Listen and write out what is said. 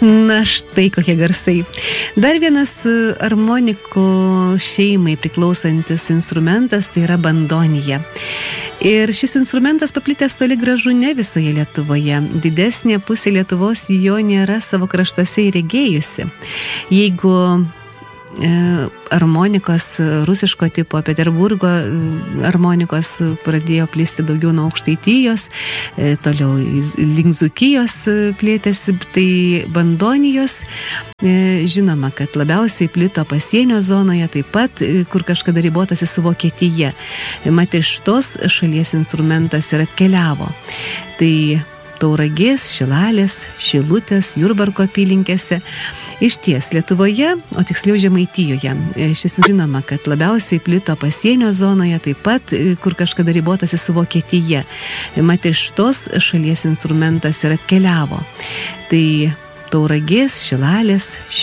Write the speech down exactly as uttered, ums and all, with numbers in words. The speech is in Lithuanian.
Na štai kokie garsai. Dar vienas armonikų šeimai priklausantis instrumentas tai yra bandonija. Ir šis instrumentas paplitęs toli gražu ne visoje Lietuvoje. Didesnė pusė Lietuvos jo nėra savo kraštuose įregėjusi. Jeigu armonikos rusiško tipo Peterburgo armonikos pradėjo plisti daugiau nuo Aukštaitijos, toliau link Dzūkijos plėtėsi, tai bandonijos žinoma, kad labiausiai plito pasienio zonoje, taip pat, kur kažkada ribotasi su Vokietija. Mat iš tos šalies instrumentas ir atkeliavo. Tai Tauragės, Šilalės, Šilutės, Jurbarko apylinkėse. Išties Lietuvoje, o tiksliau Žemaitijoje, šis žinoma, kad labiausiai plito pasienio zonoje, taip pat, kur kažkada ribotasi su Vokietija. Mat iš tos šalies instrumentas ir atkeliavo. Tai Tauragės, Šilalės,